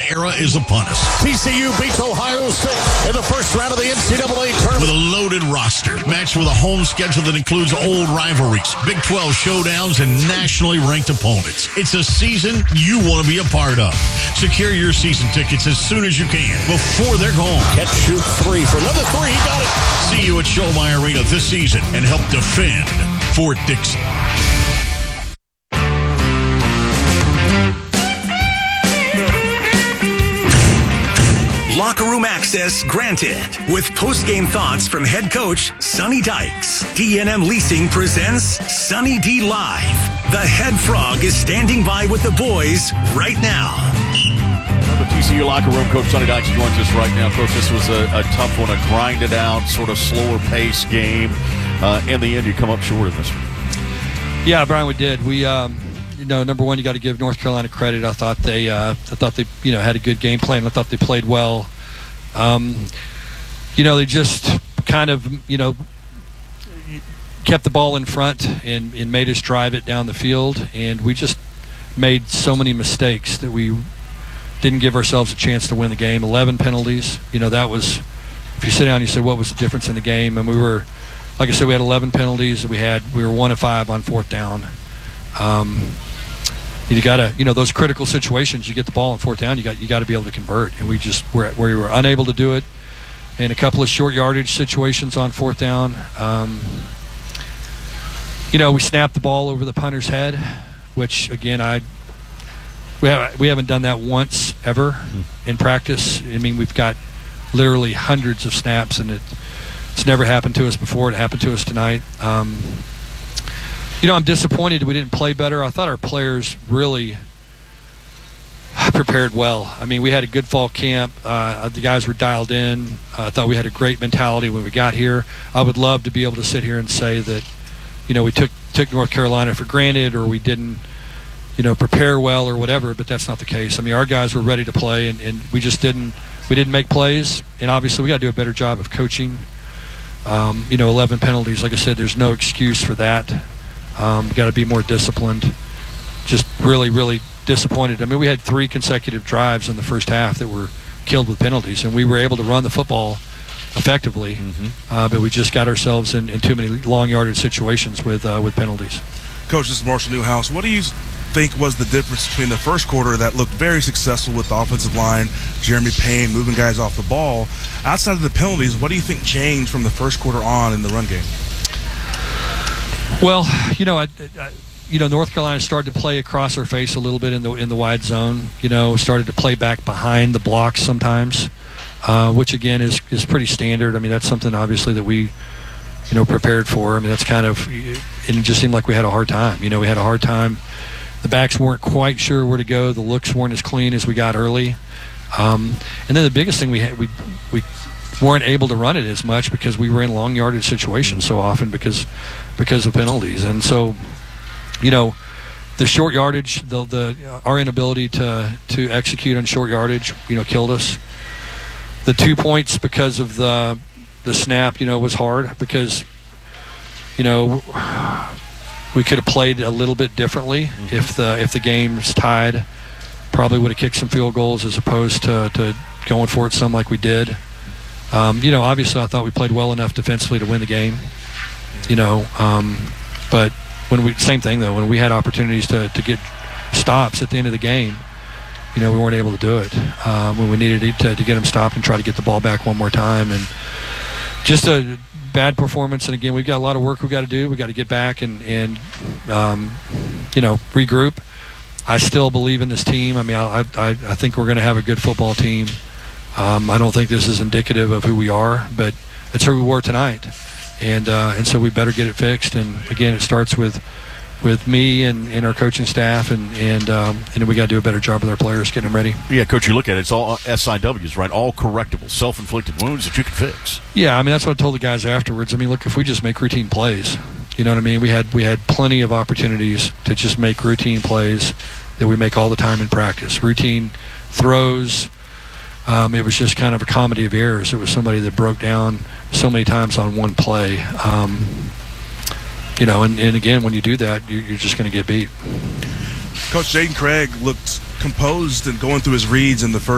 era is upon us. TCU beats Ohio State in the first round of the NCAA tournament. With a loaded roster, matched with a home schedule that includes old rivalries, Big 12 showdowns, and nationally ranked opponents. It's a season you want to be a part of. Secure your season tickets as soon as you can, before they're gone. Catch, shoot, three for another three. He got it. See you at Schollmeyer Arena this season and help defend Fort Dixon. Locker room access granted. With post-game thoughts from head coach Sonny Dykes. D&M Leasing presents Sonny D Live. The Head Frog is standing by with the boys right now. The TCU locker room, Coach Sonny Dykes joins us right now. Coach, this was a tough one, a grinded out, sort of slower pace game. In the end, you come up short of this one. Yeah, Brian, we did. We, number one, you got to give North Carolina credit. I thought they, had a good game plan. I thought they played well. They just kind of, kept the ball in front and made us drive it down the field. And we just made so many mistakes that we didn't give ourselves a chance to win the game. 11 penalties. That was, if you sit down and you say, what was the difference in the game? And we were, like I said, we had 11 penalties. We were 1 of 5 on fourth down. You got to, those critical situations, you get the ball on fourth down, you got to be able to convert. And we were unable to do it. And a couple of short yardage situations on fourth down. We snapped the ball over the punter's head, which, again, we haven't done that once ever in practice. I mean, we've got literally hundreds of snaps, and it's never happened to us before. It happened to us tonight. I'm disappointed we didn't play better. I thought our players really prepared well. I mean, we had a good fall camp. The guys were dialed in. I thought we had a great mentality when we got here. I would love to be able to sit here and say that, we took North Carolina for granted, or we didn't, prepare well or whatever, but that's not the case. I mean, our guys were ready to play, and we just didn't make plays, and obviously we got to do a better job of coaching. 11 penalties, like I said, there's no excuse for that. Got to be more disciplined. Just really, really disappointed. I mean, we had 3 consecutive drives in the first half that were killed with penalties, and we were able to run the football effectively, but we just got ourselves in too many long yardage situations with penalties. Coach, this is Marshall Newhouse. What do you think was the difference between the first quarter that looked very successful with the offensive line, Jeremy Payne moving guys off the ball? Outside of the penalties, what do you think changed from the first quarter on in the run game? Well, North Carolina started to play across our face a little bit in the wide zone. Started to play back behind the blocks sometimes, which again is pretty standard. I mean, that's something obviously that we, prepared for. I mean, that's kind of, and it just seemed like we had a hard time. We had a hard time. The backs weren't quite sure where to go. The looks weren't as clean as we got early. And then the biggest thing we weren't able to run it as much because we were in long yardage situations so often because of penalties. And so, the short yardage, our inability to execute on short yardage, killed us. The 2 points because of the snap, was hard because, we could have played a little bit differently if the game's tied. Probably would have kicked some field goals as opposed to going for it some like we did. Obviously I thought we played well enough defensively to win the game. But same thing though, when we had opportunities to get stops at the end of the game, we weren't able to do it. When we needed to get them stopped and try to get the ball back one more time, and just a bad performance. And again, we've got a lot of work we've got to do. We've got to get back and regroup. I still believe in this team. I mean, I think we're going to have a good football team. I don't think this is indicative of who we are, but it's who we were tonight. And so we better get it fixed. And again, it starts with me and our coaching staff, and we got to do a better job with our players, getting them ready. Yeah, Coach, you look at it, it's all SIWs, right? All correctable, self-inflicted wounds that you can fix. Yeah, I mean, that's what I told the guys afterwards. I mean, look, if we just make routine plays, you know what I mean? We had plenty of opportunities to just make routine plays that we make all the time in practice. Routine throws. It was just kind of a comedy of errors. It was somebody that broke down so many times on one play. And again, when you do that, you're just going to get beat. Coach, Jaden Craig looked composed and going through his reads in the first